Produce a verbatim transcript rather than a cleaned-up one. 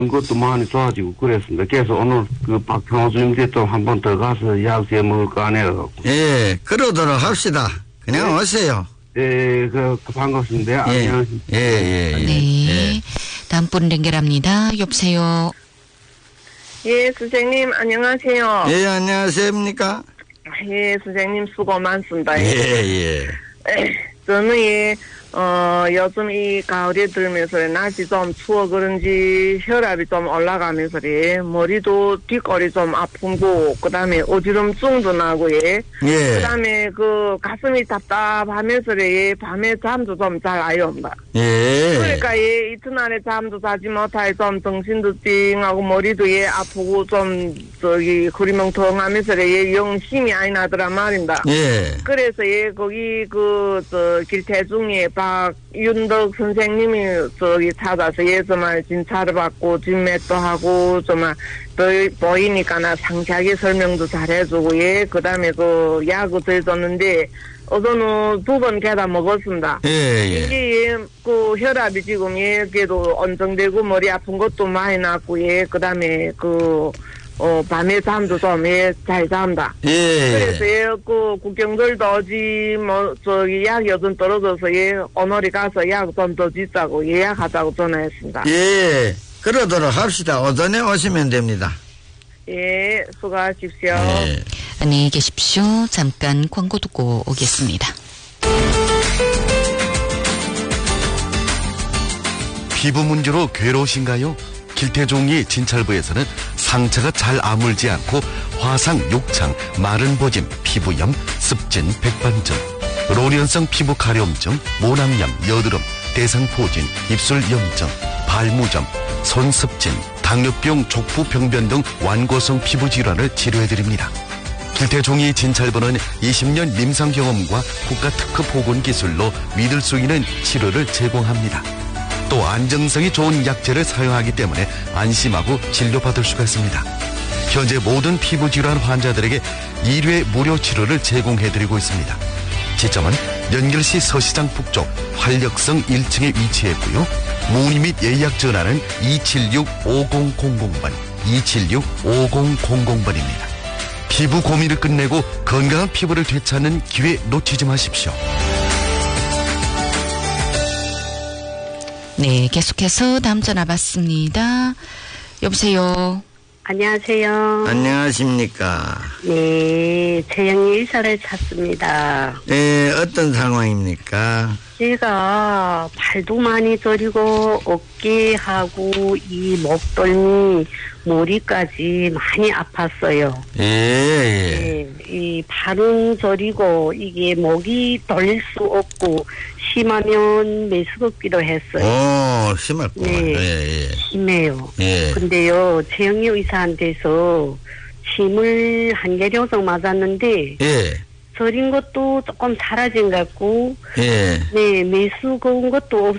것도 많이 좋아지고 그랬습니다. 그래서 오늘 그 박형수님께 좀 한 번 더 가서 약재 먹을 거 아니에요. 예, 그러도록 합시다. 그냥 네. 오세요. 예, 그, 그 반갑습니다. 예. 안녕하십니까. 예, 예, 예. 네. 예. 다음 분 연결합니다. 여보세요. 예, 선생님, 안녕하세요. 예, 안녕하십니까? 예, 선생님, 수고 많습니다. 예, 예. 저는, 예, 어, 요즘 이 가을이 들면서 날씨 좀 추워 그런지 혈압이 좀 올라가면서, 예, 머리도 뒷골이 좀 아프고, 그 다음에 어지럼증도 나고, 예. 예. 그 다음에 그 가슴이 답답하면서, 예, 밤에 잠도 좀 잘 안 옵니다. 예. 그러니까 예 이튿날에 잠도 자지 못하게 좀 정신도 띵하고 머리도 예 아프고 좀 저기 흐리멍텅하면서 예영 힘이 안 나더라 말입니다. 예. 그래서 예 거기 그 저 길태중에 박윤덕 선생님이 저기 찾아서 예 정말 진찰을 받고 진맥도 하고 정말 또 보이니까 나 상세하게 설명도 잘해주고 예 그다음에 그 약을 들어줬는데. 어제는 두 번 개다 먹었습니다. 예, 예. 이게, 그, 혈압이 지금, 예, 그래도 언정되고, 머리 아픈 것도 많이 났고, 예, 그 다음에, 그, 어, 밤에 잠도 좀, 예, 잘 잔다. 예. 그래서, 예, 그, 국경들도 어지, 뭐, 저기, 약 요즘 떨어져서, 예, 오늘이 가서 약 좀 더 짓자고, 예약하자고 전화했습니다. 예. 그러도록 합시다. 오전에 오시면 됩니다. 예, 수고하십시오. 예. 안녕히 계십시오. 잠깐 광고 듣고 오겠습니다. 피부 문제로 괴로우신가요? 길태종이 진찰부에서는 상처가 잘 아물지 않고 화상, 욕창, 마른 보짐, 피부염, 습진, 백반증, 로련성 피부 가려움증, 모낭염, 여드름, 대상포진, 입술 염증, 발무점, 손습진, 당뇨병, 족부 병변 등 완고성 피부 질환을 치료해드립니다. 길태종이 진찰부는 이십 년 임상 경험과 국가 특허 보건 기술로 믿을 수 있는 치료를 제공합니다. 또 안정성이 좋은 약재를 사용하기 때문에 안심하고 진료받을 수가 있습니다. 현재 모든 피부 질환 환자들에게 일 회 무료 치료를 제공해드리고 있습니다. 지점은 연결시 서시장 북쪽 활력성 일 층에 위치했고요. 문의 및 예약 전화는 이칠육 오공공공 번, 이칠육 오공공공 번입니다. 피부 고민을 끝내고 건강한 피부를 되찾는 기회 놓치지 마십시오. 네, 계속해서 다음 전화 받습니다. 여보세요. 안녕하세요. 안녕하십니까. 네, 최영희 의사를 찾습니다. 네, 어떤 상황입니까? 제가 발도 많이 저리고 어깨하고 이 목덜미 머리까지 많이 아팠어요. 예, 예. 네, 이 발은 저리고 이게 목이 돌릴 수 없고 심하면 메스껍기도 했어요. 오, 심할구나. 네, 예, 예. 심해요. 예. 근데요, 최영희 의사한테서 침을 한 개령성 맞았는데 예. 저린 것도 조금 사라진 것 같고, 예. 네, 메스꺼운 것도